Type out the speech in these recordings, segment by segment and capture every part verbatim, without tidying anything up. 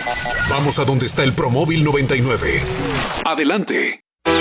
Vamos a donde está el Promóvil noventa y nueve. Adelante.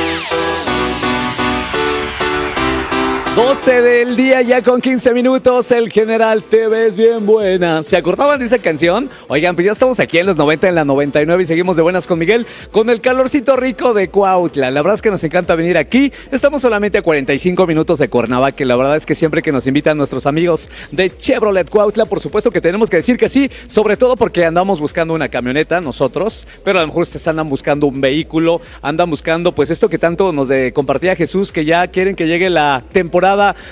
doce del día, ya con quince minutos, el General Te Ves Bien Buena. ¿Se acordaban de esa canción? Oigan, pues ya estamos aquí en los noventa, en la noventa y nueve y seguimos de buenas con Miguel, con el calorcito rico de Cuautla. La verdad es que nos encanta venir aquí. Estamos solamente a cuarenta y cinco minutos de Cuernavaca. La verdad es que siempre que nos invitan nuestros amigos de Chevrolet Cuautla, por supuesto que tenemos que decir que sí, sobre todo porque andamos buscando una camioneta nosotros, pero a lo mejor ustedes andan buscando un vehículo, andan buscando pues esto que tanto nos de, compartía Jesús, que ya quieren que llegue la temporada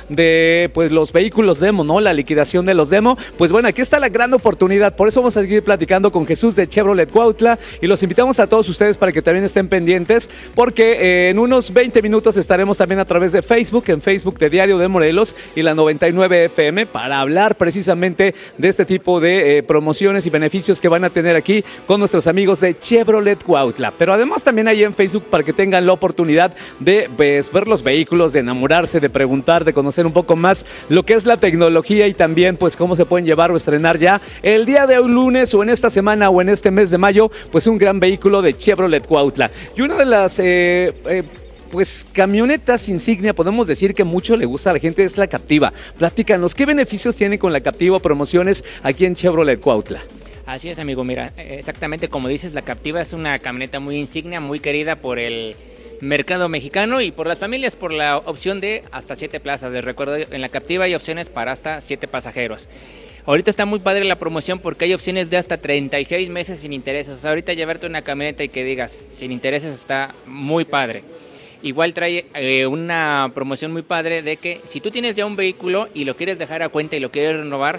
de pues los vehículos demo, ¿no? La liquidación de los demo. Pues bueno, aquí está la gran oportunidad. Por eso vamos a seguir platicando con Jesús de Chevrolet Cuautla y los invitamos a todos ustedes para que también estén pendientes, porque eh, en unos veinte minutos estaremos también a través de Facebook, en Facebook de Diario de Morelos y la noventa y nueve F M, para hablar precisamente de este tipo de eh, promociones y beneficios que van a tener aquí con nuestros amigos de Chevrolet Cuautla. Pero además también ahí en Facebook, para que tengan la oportunidad de pues, ver los vehículos, de enamorarse, de preguntar, de conocer un poco más lo que es la tecnología y también pues cómo se pueden llevar o estrenar ya el día de hoy lunes o en esta semana o en este mes de mayo, pues un gran vehículo de Chevrolet Cuautla. Y una de las eh, eh, pues camionetas insignia, podemos decir que mucho le gusta a la gente, es la Captiva. Platícanos, ¿qué beneficios tiene con la Captiva, promociones aquí en Chevrolet Cuautla? Así es, amigo, mira, exactamente como dices, la Captiva es una camioneta muy insignia, muy querida por el mercado mexicano y por las familias, por la opción de hasta siete plazas. Les recuerdo, en la Captiva hay opciones para hasta siete pasajeros. Ahorita está muy padre la promoción porque hay opciones de hasta treinta y seis meses sin intereses. O sea, ahorita llevarte una camioneta y que digas sin intereses está muy padre. Igual trae eh, una promoción muy padre de que si tú tienes ya un vehículo y lo quieres dejar a cuenta y lo quieres renovar,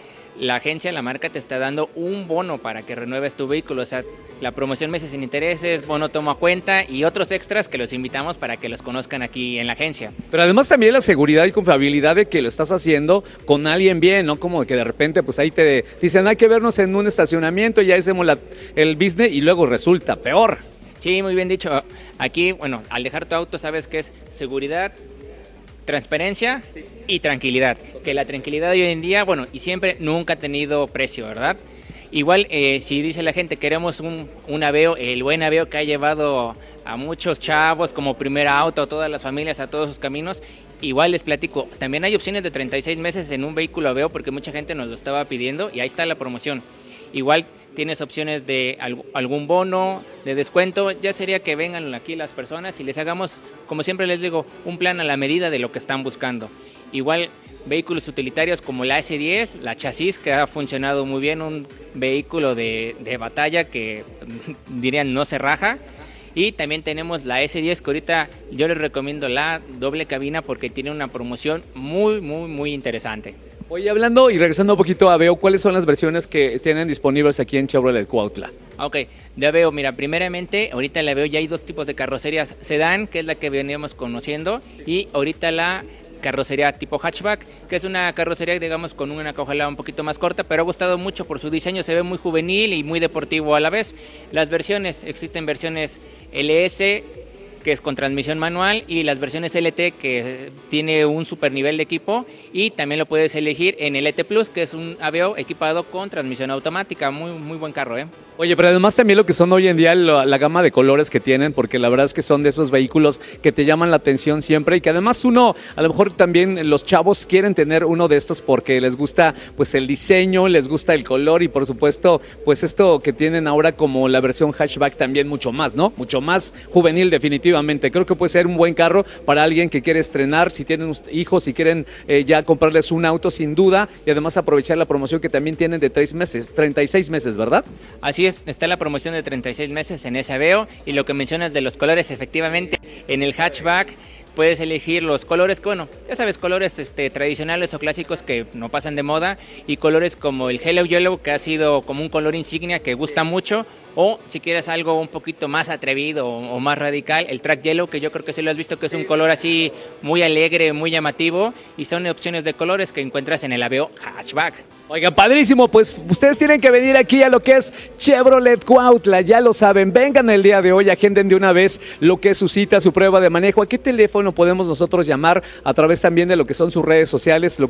la agencia, la marca te está dando un bono para que renueves tu vehículo. O sea, la promoción meses sin intereses, bono toma a cuenta y otros extras que los invitamos para que los conozcan aquí en la agencia. Pero además también la seguridad y confiabilidad de que lo estás haciendo con alguien bien, ¿no? Como que de repente pues ahí te dicen hay que vernos en un estacionamiento y ya hacemos la, el business y luego resulta peor. Sí, muy bien dicho. Aquí, bueno, al dejar tu auto sabes que es seguridad, transparencia sí. y tranquilidad. Que la tranquilidad hoy en día, bueno, y siempre nunca ha tenido precio, ¿verdad? Igual, eh, si dice la gente, queremos un, un Aveo, el buen Aveo que ha llevado a muchos chavos como primer auto, a todas las familias, a todos sus caminos, igual les platico, también hay opciones de treinta y seis meses en un vehículo Aveo porque mucha gente nos lo estaba pidiendo y ahí está la promoción. Igual tienes opciones de algún bono, de descuento, ya sería que vengan aquí las personas y les hagamos, como siempre les digo, un plan a la medida de lo que están buscando. Igual vehículos utilitarios como la S diez, la chasis que ha funcionado muy bien, un vehículo de, de batalla que dirían no se raja. Y también tenemos la S diez que ahorita yo les recomiendo la doble cabina porque tiene una promoción muy, muy, muy interesante. Oye, hablando y regresando un poquito a Aveo, ¿cuáles son las versiones que tienen disponibles aquí en Chevrolet Cuautla? Ok, de Aveo, mira, primeramente, ahorita en la Aveo ya hay dos tipos de carrocerías, sedán, que es la que veníamos conociendo, y ahorita la carrocería tipo hatchback, que es una carrocería, digamos, con una cajuela un poquito más corta, pero ha gustado mucho por su diseño, se ve muy juvenil y muy deportivo a la vez. Las versiones, existen versiones L S, que es con transmisión manual, y las versiones L T, que tiene un super nivel de equipo, y también lo puedes elegir en el L T Plus, que es un Aveo equipado con transmisión automática. Muy, muy buen carro, ¿eh? Oye, pero además también lo que son hoy en día la, la gama de colores que tienen, porque la verdad es que son de esos vehículos que te llaman la atención siempre y que además uno, a lo mejor también los chavos quieren tener uno de estos porque les gusta pues el diseño, les gusta el color y por supuesto pues esto que tienen ahora como la versión hatchback también mucho más, ¿no? Mucho más juvenil definitivamente. Creo que puede ser un buen carro para alguien que quiere estrenar, si tienen hijos, si quieren eh, ya comprarles un auto sin duda y además aprovechar la promoción que también tienen de tres meses, treinta y seis meses, ¿verdad? Así es, está la promoción de treinta y seis meses en ese Aveo y lo que mencionas de los colores, efectivamente, en el hatchback puedes elegir los colores, que bueno, ya sabes, colores este, tradicionales o clásicos que no pasan de moda y colores como el Hello Yellow, que ha sido como un color insignia que gusta mucho, o si quieres algo un poquito más atrevido o, o más radical, el Track Yellow, que yo creo que sí lo has visto, que es un color así muy alegre, muy llamativo, y son opciones de colores que encuentras en el Aveo Hatchback. Oiga, padrísimo, pues ustedes tienen que venir aquí a lo que es Chevrolet Cuautla, ya lo saben, vengan el día de hoy, agenden de una vez lo que es su cita, su prueba de manejo. ¿A qué teléfono podemos nosotros llamar a través también de lo que son sus redes sociales? Lo